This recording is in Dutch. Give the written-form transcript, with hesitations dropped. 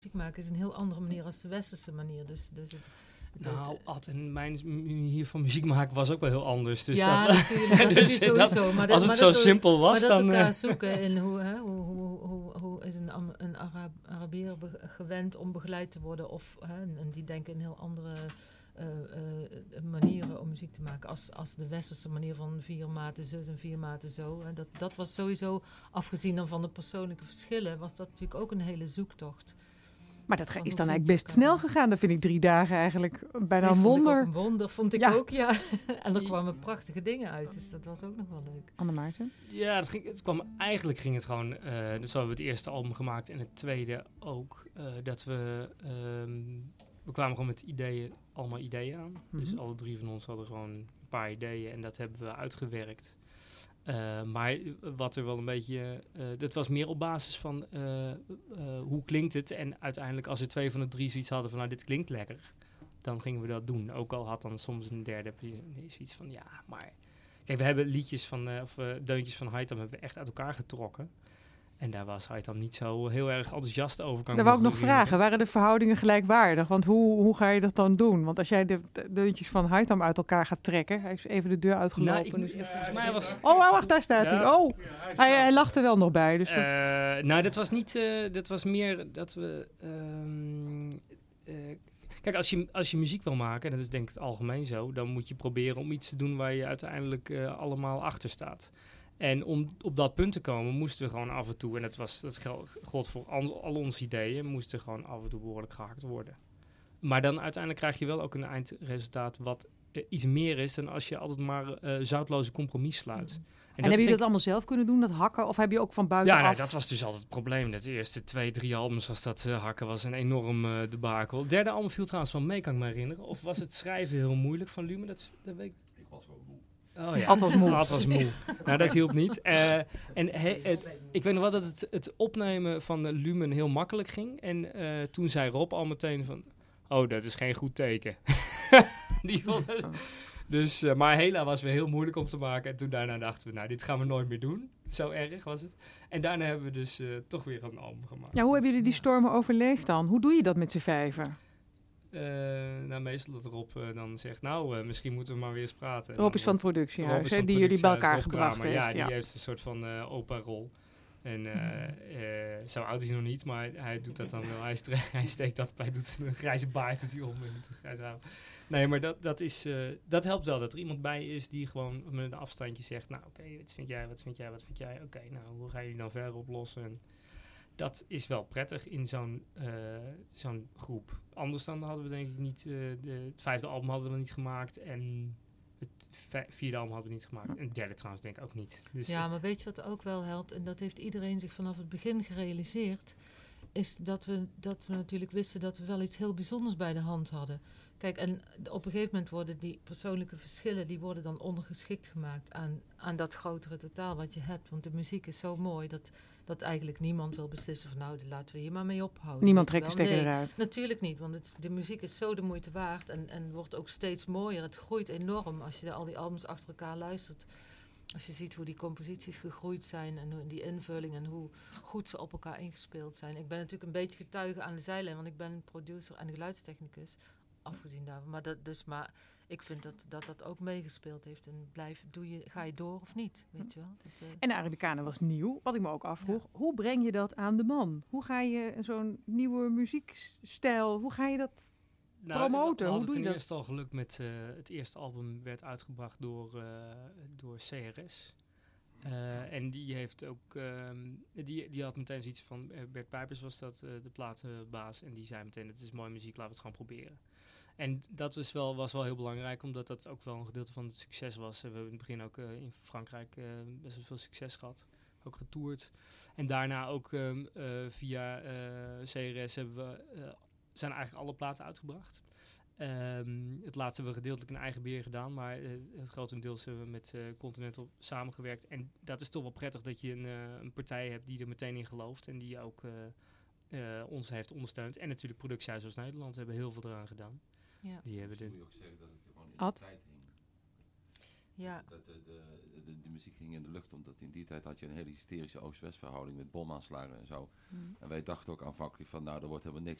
muziek maken is een heel andere manier als de westerse manier. Dus Altijd mijn manier van muziek maken was ook wel heel anders. Dus ja, dat, natuurlijk. Dat dus is sowieso. Maar als het zo simpel was, maar dan... dat elkaar zoeken in hoe is een Arabier gewend om begeleid te worden. En die denken in heel andere manieren om muziek te maken. Als de westerse manier van 4 maten zus en 4 maten zo. En dat was sowieso, afgezien dan van de persoonlijke verschillen, was dat natuurlijk ook een hele zoektocht. Maar dat is dan eigenlijk best snel gegaan. Dat vind ik 3 dagen eigenlijk bijna een wonder. Een wonder, vond ik ook, ja. En er kwamen prachtige dingen uit, dus dat was ook nog wel leuk. Anne Maarten? Ja, eigenlijk ging het gewoon... dus we hebben het eerste album gemaakt en het tweede ook. Dat we kwamen gewoon met allemaal ideeën aan. Mm-hmm. Dus alle 3 van ons hadden gewoon een paar ideeën en dat hebben we uitgewerkt. Maar wat er wel een beetje... dat was meer op basis van hoe klinkt het? En uiteindelijk als er 2 van de 3 zoiets hadden van nou dit klinkt lekker, dan gingen we dat doen. Ook al had dan soms een derde zoiets van ja, maar... Kijk, we hebben liedjes van, deuntjes van Haitham hebben we echt uit elkaar getrokken. En daar was Haitham niet zo heel erg enthousiast over. Daar wou ik nog vragen, waren de verhoudingen gelijkwaardig? Want hoe ga je dat dan doen? Want als jij de deuntjes van Haitham uit elkaar gaat trekken, hij is even de deur uitgelopen. Wacht, daar staat hij. Oh, hij lacht er wel nog bij. Dus dat was niet, dat was meer dat we... Kijk, als je muziek wil maken, en dat is denk ik het algemeen zo, dan moet je proberen om iets te doen waar je uiteindelijk allemaal achter staat. En om op dat punt te komen, moesten we gewoon af en toe, en dat gold voor al onze ideeën, moesten gewoon af en toe behoorlijk gehakt worden. Maar dan uiteindelijk krijg je wel ook een eindresultaat wat iets meer is dan als je altijd maar zoutloze compromis sluit. Mm. En hebben jullie dat allemaal zelf kunnen doen, dat hakken? Of heb je ook van buitenaf... Ja, dat was dus altijd het probleem. De eerste 2-3 albums was dat hakken was een enorm debakel. Het derde album viel trouwens wel mee, kan ik me herinneren. Of was het schrijven heel moeilijk van Lumen? Dat weet ik. Ik was wel moe. Oh ja. Ad was moe. Nou, dat hielp niet. Ik weet nog wel dat het opnemen van Lumen heel makkelijk ging. En toen zei Rob al meteen van... Oh, dat is geen goed teken. Die vond het... Dus, maar Hela was weer heel moeilijk om te maken. En toen daarna dachten we, nou, dit gaan we nooit meer doen. Zo erg was het. En daarna hebben we dus toch weer een album gemaakt. Ja, hoe hebben jullie die stormen overleefd dan? Hoe doe je dat met z'n 5? Meestal dat Rob dan zegt, misschien moeten we maar weer eens praten. Rob is van het productiehuis, die jullie bij elkaar gebracht heeft. Ja, die heeft een soort van opa-rol. En zo oud is hij nog niet, maar hij doet dat dan wel. Hij steekt dat bij, doet een grijze baard doet hij om en doet een grijze haar. Nee, maar dat helpt wel, dat er iemand bij is die gewoon met een afstandje zegt, nou oké, wat vind jij? Oké, nou, hoe ga je die dan verder oplossen? En dat is wel prettig in zo'n groep. Anders dan hadden we denk ik niet, het 5e album hadden we dan niet gemaakt en het 4e album hadden we niet gemaakt. En het 3e trouwens denk ik ook niet. Dus, ja, maar weet je wat ook wel helpt? En dat heeft iedereen zich vanaf het begin gerealiseerd. Is dat we natuurlijk wisten dat we wel iets heel bijzonders bij de hand hadden. Kijk, en op een gegeven moment worden die persoonlijke verschillen... die worden dan ondergeschikt gemaakt aan dat grotere totaal wat je hebt. Want de muziek is zo mooi dat eigenlijk niemand wil beslissen van... nou, laten we hier maar mee ophouden. Niemand trekt de stekker eruit. Natuurlijk niet, want de muziek is zo de moeite waard... en wordt ook steeds mooier. Het groeit enorm als je al die albums achter elkaar luistert. Als je ziet hoe die composities gegroeid zijn... en die invulling en hoe goed ze op elkaar ingespeeld zijn. Ik ben natuurlijk een beetje getuige aan de zijlijn... want ik ben producer en geluidstechnicus... afgezien daarvan. Maar ik vind dat ook meegespeeld heeft. En ga je door of niet? Weet je wel? En de Arabicana was nieuw. Wat ik me ook afvroeg. Ja. Hoe breng je dat aan de man? Hoe ga je zo'n nieuwe muziekstijl... Hoe ga je dat promoten? Hoe doe je dat? Het eerst al gelukt met... het eerste album werd uitgebracht door CRS. En die heeft ook... die had meteen zoiets van... Bert Pijpers was dat, de platenbaas. En die zei meteen, het is mooie muziek, laten we het gewoon proberen. En dat was wel heel belangrijk, omdat dat ook wel een gedeelte van het succes was. We hebben in het begin ook in Frankrijk best wel veel succes gehad. Ook getoerd. En daarna ook via CRS zijn eigenlijk alle platen uitgebracht. Het laatste hebben we gedeeltelijk in eigen beheer gedaan, maar het grotendeels hebben we met Continental samengewerkt. En dat is toch wel prettig dat je een partij hebt die er meteen in gelooft en die ook ons heeft ondersteund. En natuurlijk Productiehuis als Nederland hebben heel veel eraan gedaan. Ja. Die hebben moet je ook zeggen dat het gewoon in de tijd hing. Ja. De muziek ging in de lucht, omdat in die tijd had je een hele hysterische Oost-West verhouding met bomaanslagen en zo. En wij dachten ook aanvankelijk van, nou, er wordt helemaal niks.